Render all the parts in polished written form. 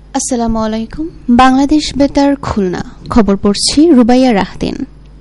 আসসালামু আলাইকুম। বাংলাদেশ বেতার খুলনা খবর পড়ছি রুবাইয়া রাহদিন।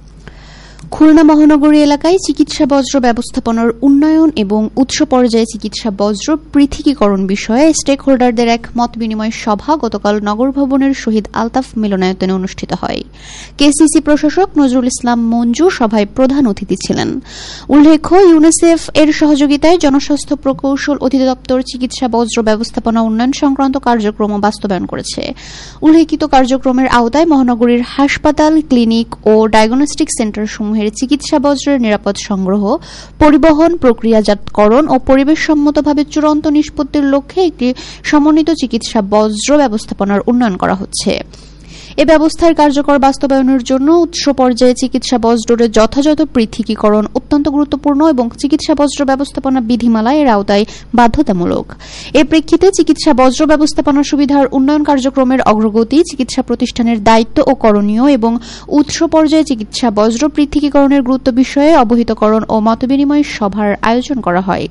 খুলনা মহানগরী এলাকায় চিকিৎসা বজ্র ব্যবস্থাপনার উন্নয়ন এবং উৎস পর্যায়ে চিকিৎসা বজ্র পৃথকীকরণ বিষয়ে স্টেক হোল্ডারদের এক মত বিনিময় সভা গতকাল নগর ভবনের শহীদ আলতাফ মিলনায়তনে অনুষ্ঠিত হয়। কেসিসি প্রশাসক নজরুল ইসলাম মঞ্জু সভায় প্রধান অতিথি ছিলেন। উল্লেখ্য, ইউনিসেফ এর সহযোগিতায় জনস্বাস্থ্য প্রকৌশল অধিদপ্তর চিকিৎসা বজ্র ব্যবস্থাপনা উন্নয়ন সংক্রান্ত কার্যক্রম বাস্তবায়ন করেছে। উল্লেখিত কার্যক্রমের আওতায় মহানগরীর হাসপাতাল, ক্লিনিক ও ডায়াগনস্টিক সেন্টার সমূহের চিকিৎসা বজ্রের নিরাপদ সংগ্রহ, পরিবহন, প্রক্রিয়াজাতকরণ ও পরিবেশসম্মতভাবে চূড়ান্ত নিষ্পত্তির লক্ষ্যে একটি সমন্বিত চিকিৎসা বজ্র ব্যবস্থাপনার উন্নয়ন করা হচ্ছে। এ ব্যবস্থার কার্যকর বাস্তবায়নের জন্য উৎস পর্যায়ে চিকিৎসা বজ্রের যথাযথ পৃথকীকরণ অত্যন্ত গুরুত্বপূর্ণ এবং চিকিৎসা বজ্র ব্যবস্থাপনা বিধিমালা এর আওতায় বাধ্যতামূলক। এর প্রেক্ষিতে চিকিৎসা বজ্র ব্যবস্থাপনা সুবিধার উন্নয়ন কার্যক্রমের অগ্রগতি, চিকিৎসা প্রতিষ্ঠানের দায়িত্ব ও করণীয় এবং উৎস পর্যায়ে চিকিৎসা বজ্র পৃথকীকরণের গুরুত্ব বিষয়ে অবহিতকরণ ও মতবিনিময় সভার আয়োজন করা হয়।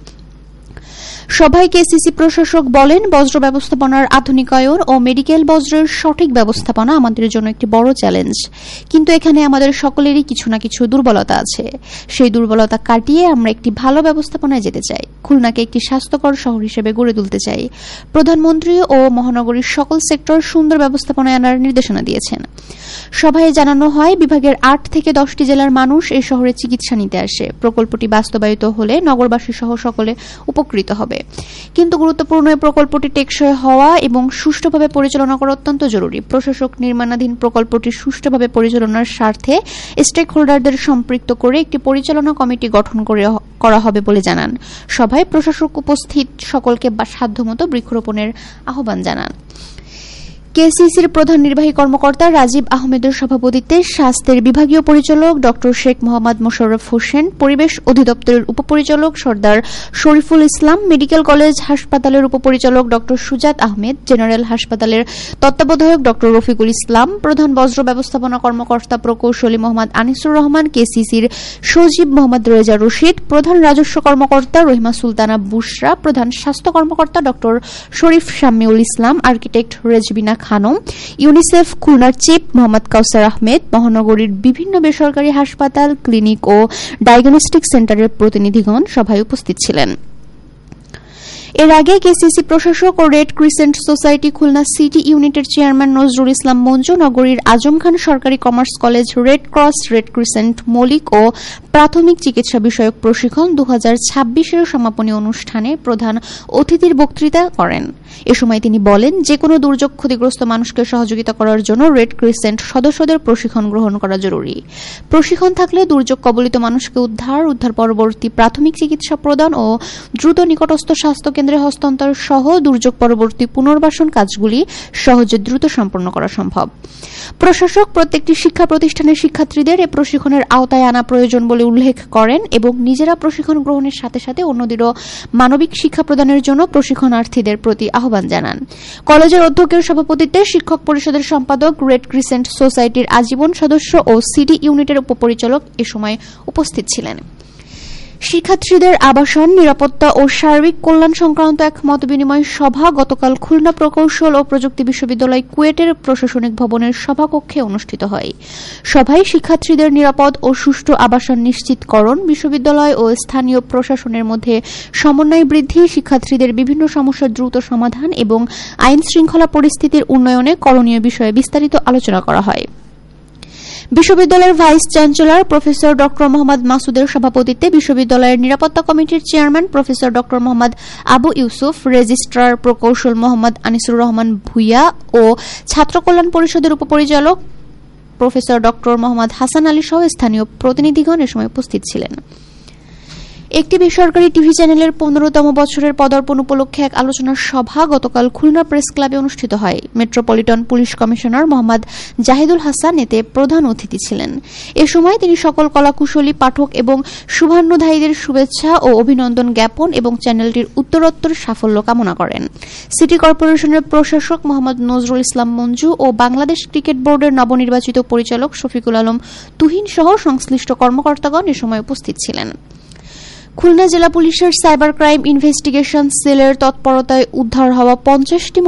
সভায় কেসিসি প্রশাসক বলেন, বজ্র ব্যবস্থাপনার আধুনিকায়ন ও মেডিকেল বজ্রের সঠিক ব্যবস্থাপনা আমাদের জন্য একটি বড় চ্যালেঞ্জ। কিন্তু এখানে আমাদের সকলেরই কিছু না কিছু দুর্বলতা আছে। সেই দুর্বলতা কাটিয়ে আমরা একটি ভালো ব্যবস্থাপনায় যেতে চাই। খুলনাকে একটি স্বাস্থ্যকর শহর হিসেবে গড়ে তুলতে চাই। প্রধানমন্ত্রী ও মহানগরীর সকল সেক্টর সুন্দর ব্যবস্থাপনায় আনার নির্দেশনা দিয়েছেন। সভায় জানানো হয়, বিভাগের 8 থেকে 10টি জেলার মানুষ এই শহরে চিকিৎসা নিতে আসে। প্রকল্পটি বাস্তবায়িত হলে নগরবাসী সহ সকলে উপকৃত হবে। কিন্তু গুরুত্বপূর্ণ এই প্রকল্পটি টেকসই হওয়া এবং সুষ্ঠুভাবে পরিচালনা করা অত্যন্ত জরুরি। প্রশাসক নির্মাণাধীন প্রকল্পটি সুষ্ঠুভাবে পরিচালনার স্বার্থে স্টেক হোল্ডারদের সম্পৃক্ত করে একটি পরিচালনা কমিটি গঠন করা হবে বলে জানান। সভায় প্রশাসক উপস্থিত সকলকে সাধ্যমতো বৃক্ষরোপণের আহ্বান জানান। কেসিসির প্রধান নির্বাহী কর্মকর্তা রাজীব আহমেদের সভাপতিত্বে স্বাস্থ্যের বিভাগীয় পরিচালক ড শেখ মোহাম্মদ মোশাররফ হোসেন, পরিবেশ অধিদপ্তরের উপপরিচালক সর্দার শরীফুল ইসলাম, মেডিকেল কলেজ হাসপাতালের উপপরিচালক ড সুজাত আহমেদ, জেনারেল হাসপাতালের তত্ত্বাবধায়ক ড রফিকুল ইসলাম, প্রধান বজ্র ব্যবস্থাপনা কর্মকর্তা প্রকৌশলী মোহাম্মদ আনিসুর রহমান, কেসিসির সচিব মোহাম্মদ রেজা রশিদ, প্রধান রাজস্ব কর্মকর্তা রহিমা সুলতানা বুশরা, প্রধান স্বাস্থ্য কর্মকর্তা ড শরীফ শামিউল ইসলাম, আর্কিটেক্ট রেজবিনা খানম, ইউনিসেফ খুলনার চিফ মোহাম্মদ কাউসার আহমেদ, মহানগরীর বিভিন্ন বেসরকারি হাসপাতাল, ক্লিনিক ও ডায়াগনস্টিক সেন্টারের প্রতিনিধিগণ সভায় উপস্থিত ছিলেন। এর আগে কেসিসি প্রশাসক ও red crescent society Khulna city ইউনিটের চেয়ারম্যান নজরুল ইসলাম মঞ্জু নগরীর আজম খান সরকারি commerce college red cross, red crescent মৌলিক ও প্রাথমিক চিকিৎসা বিষয়ক প্রশিক্ষণ 2026-এর সমাপনী অনুষ্ঠানে প্রধান অতিথির বক্তৃতা করেন। এ সময় তিনি বলেন, যে কোনো দুর্যোগ ক্ষতিগ্রস্ত মানুষকে সহযোগিতা করার জন্য রেড ক্রিসেন্ট সদস্যদের প্রশিক্ষণ গ্রহণ করা জরুরি। প্রশিক্ষণ থাকলে দুর্যোগ কবলিত মানুষকে উদ্ধার পরবর্তী প্রাথমিক চিকিৎসা প্রদান ও দ্রুত নিকটস্থ স্বাস্থ্য কেন্দ্রে হস্তান্তর সহ দুর্যোগ পরবর্তী পুনর্বাসন কাজগুলি সহজে দ্রুত সম্পন্ন করা সম্ভব। প্রশাসক প্রত্যেকটি শিক্ষা প্রতিষ্ঠানের শিক্ষার্থীদের এ প্রশিক্ষণের আওতায় আনা প্রয়োজন বলে উল্লেখ করেন এবং নিজেরা প্রশিক্ষণ গ্রহণের সাথে সাথে অন্যদেরও মানবিক শিক্ষা প্রদানের জন্য প্রশিক্ষণার্থীদের প্রতি আহ্বান জানান। কলেজের অধ্যক্ষের সভাপতিত্বে শিক্ষক পরিষদের সম্পাদক, রেড ক্রিসেন্ট সোসাইটির আজীবন সদস্য ও সিটি ইউনিটের উপপরিচালক এ সময় উপস্থিত ছিলেন। শিক্ষার্থীদের আবাসন, নিরাপত্তা ও সার্বিক কল্যাণ সংক্রান্ত এক মতবিনিময় সভা গতকাল খুলনা প্রকৌশল ও প্রযুক্তি বিশ্ববিদ্যালয় কুয়েটের প্রশাসনিক ভবনের সভাকক্ষে অনুষ্ঠিত হয়। সভায় শিক্ষার্থীদের নিরাপদ ও সুষ্ঠু আবাসন নিশ্চিতকরণ, বিশ্ববিদ্যালয় ও স্থানীয় প্রশাসনের মধ্যে সমন্বয় বৃদ্ধি, শিক্ষার্থীদের বিভিন্ন সমস্যার দ্রুত সমাধান এবং আইন শৃঙ্খলা পরিস্থিতির উন্নয়নে করণীয় বিষয়ে বিস্তারিত আলোচনা করা হয়। বিশ্ববিদ্যালয়ের ভাইস চ্যান্সেলর প্রফেসর ড মোহাম্মদ মাসুদের সভাপতিত্বে বিশ্ববিদ্যালয়ের নিরাপত্তা কমিটির চেয়ারম্যান প্রফেসর ড মোহাম্মদ আবু ইউসুফ, রেজিস্ট্রার প্রকৌশল মোহাম্মদ আনিসুর রহমান ভুইয়া ও ছাত্র কল্যাণ পরিষদের উপপরিচালক প্রফেসর ড মোহাম্মদ হাসান আলী সহ স্থানীয় প্রতিনিধিগণ এ সময় উপস্থিত ছিলেন। একটি বেসরকারি টিভি চ্যানেলের 15তম বছরের পদার্পণ উপলক্ষে এক আলোচনা সভা গতকাল খুলনা প্রেস ক্লাবে অনুষ্ঠিত হয়। Metropolitan police commissioner Mohammad Zahidul Hasan এতে প্রধান অতিথি ছিলেন। এ সময় তিনি সকল কলাকুশলী, পাঠক এবং শুভান্যধায়ীদের শুভেচ্ছা ও অভিনন্দন জ্ঞাপন এবং চ্যানেলটির উত্তরোত্তর সাফল্য কামনা করেন। সিটি কর্পোরেশনের প্রশাসক মোহাম্মদ নজরুল ইসলাম মঞ্জু ও বাংলাদেশ ক্রিকেট বোর্ডের নবনির্বাচিত পরিচালক শফিকুল আলম তুহিন সহ সংশ্লিষ্ট কর্মকর্তাগণ এ সময় উপস্থিত ছিলেন। খুলনা জেলা পুলিশের সাইবার ক্রাইম ইনভেস্টিগেশন সেলের তৎপরতায় উদ্ধার হওয়া 50টি